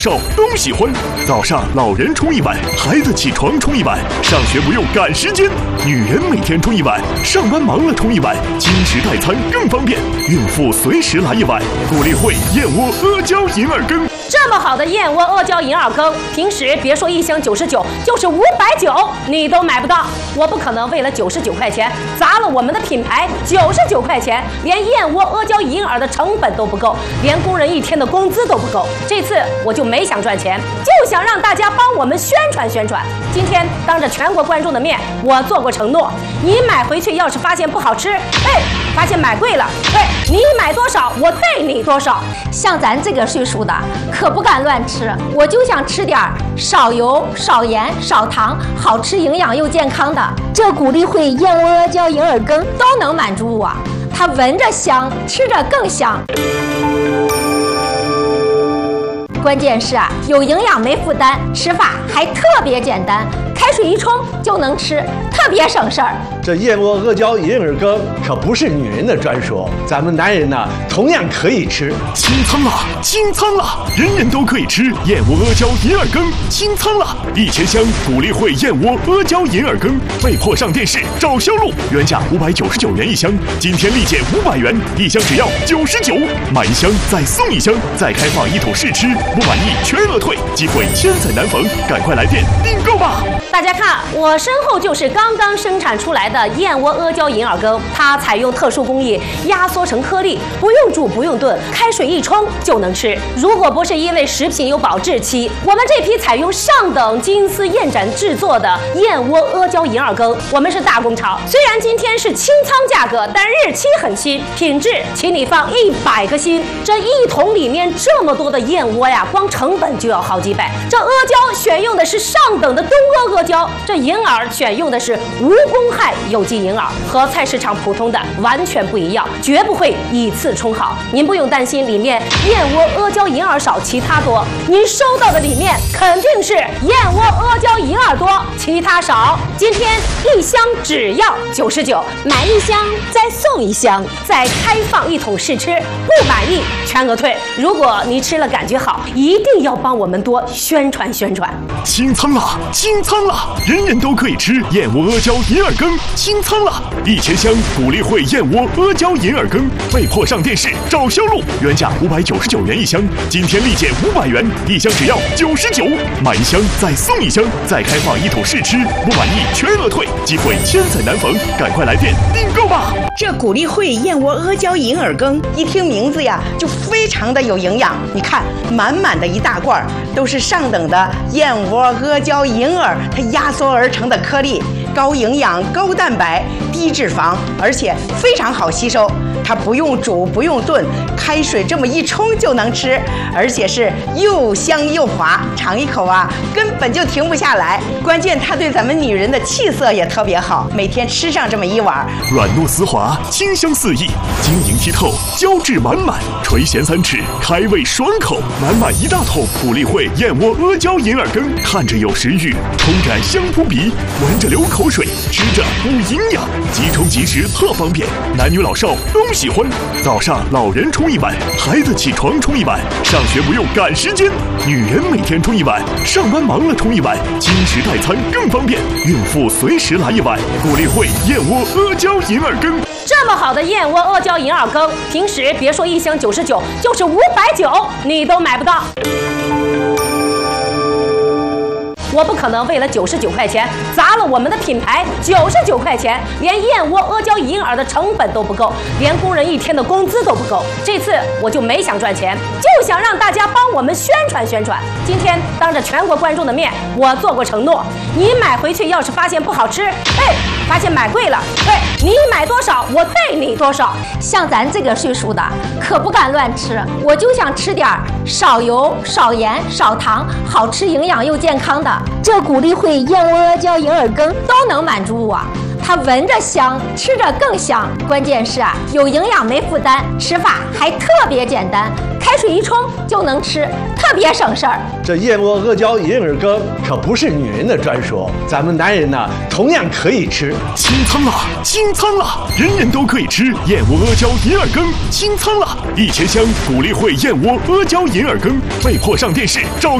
少都喜欢，早上老人冲一碗，孩子起床冲一碗，上学不用赶时间，女人每天冲一碗，上班忙了冲一碗，轻食代餐更方便，孕妇随时来一碗。谷粒汇燕窝阿胶银耳羹， 这么好的燕窝阿胶银耳羹，平时别说1箱99，就是590你都买不到。我不可能为了99块钱砸了我们的品牌，99块钱连燕窝阿胶银耳的成本都不够，连工人1天的工资都不够。这次我就没想赚钱，就想让大家帮我们宣传宣传。今天当着全国观众的面，我做过承诺，你买回去要是发现不好吃，发现买贵了，你买多少我退你多少。 像咱这个岁数的可不敢乱吃，我就想吃点少油、少盐、少糖，好吃、营养又健康的。这谷粒汇燕窝阿胶银耳羹都能满足我，它闻着香，吃着更香。关键是有营养没负担，吃法还特别简单，开水一冲就能吃，特别省事儿。 这燕窝阿胶银耳羹可不是女人的专属，咱们男人呢同样可以吃。 清仓了，清仓了，人人都可以吃燕窝阿胶银耳羹，清仓了！1000箱谷粒汇燕窝阿胶银耳羹被迫上电视，找销路，原价599元1箱，今天立减500元，1箱只要99，买1箱再送1箱，再开放1桶试吃，不满意全额退，机会千载难逢，赶快来电订购吧！ 大家看，我身后就是刚刚生产出来的燕窝阿胶银耳羹，它采用特殊工艺压缩成颗粒，不用煮不用炖，开水一冲就能吃。如果不是因为食品有保质期，我们这批采用上等金丝燕盏制作的燕窝阿胶银耳羹，我们是大工厂。虽然今天是清仓价格，但日期很新，品质请你放100个心。这1桶里面这么多的燕窝呀，光成本就要好几百。这阿胶选用的是上等的东阿胶，这银耳选用的是无公害有机银耳，和菜市场普通的完全不一样，绝不会以次充好。您不用担心里面燕窝阿胶银耳少，其他多。您收到的里面肯定是燕窝阿胶银耳多，其他少。今天1箱只要99，买1箱再送1箱，再开放1桶试吃，不满意全额退。如果你吃了感觉好，一定要帮我们多宣传宣传。 清仓了，清仓了，人人都可以吃燕窝阿胶银耳羹，清仓了！1000箱谷粒汇燕窝阿胶银耳羹被迫上电视，找销路，原价599元1箱，今天立减500元，1箱只要99，买1箱再送1箱，再开放1桶试吃，不满意全额退，机会千载难逢，赶快来电订购吧！ 这谷粒汇燕窝阿胶银耳羹，一听名字呀就非常的有营养。你看，满满的一大罐，都是上等的燕窝阿胶银耳，它压缩而成的颗粒，高营养、高蛋白、低脂肪，而且非常好吸收。它不用煮不用炖，开水这么一冲就能吃，而且是又香又滑，尝一口啊根本就停不下来。关键它对咱们女人的气色也特别好，每天吃上这么1碗， 软糯丝滑，清香四溢，晶莹剔透，胶质满满，垂涎3尺，开胃爽口，满满1大桶谷粒汇燕窝阿胶银耳羹，看着有食欲，冲感香扑鼻，闻着流口水，吃着补营养，即冲即食特方便，男女老少都喜欢。早上老人冲一碗，孩子起床冲一碗，上学不用赶时间，女人每天冲一碗，上班忙了冲一碗，轻食代餐更方便，孕妇随时来一碗。谷粒汇燕窝阿胶银耳羹， 这么好的燕窝阿胶银耳羹，平时别说1箱99，就是590你都买不到。我不可能为了99块钱砸了我们的品牌，99块钱连燕窝阿胶银耳的成本都不够，连工人1天的工资都不够。这次我就没想赚钱，就想让大家帮我们宣传宣传。今天当着全国观众的面，我做过承诺，你买回去要是发现不好吃，发现买贵了，你买多少我退你多少。 像咱这个岁数的可不敢乱吃，我就想吃点少油、少盐、少糖，好吃、营养又健康的。 这谷粒会、燕窝、阿胶、银耳羹都能满足我。它闻着香，吃着更香，关键是有营养没负担，吃法还特别简单，开水一冲就能吃，特别省事儿。 这燕窝、阿胶、银耳羹可不是女人的专属，咱们男人呢同样可以吃。 清仓啦，清仓啦！人人都可以吃燕窝、阿胶、银耳羹，清仓啦！1000箱谷粒汇燕窝、阿胶、银耳羹被迫上电视，找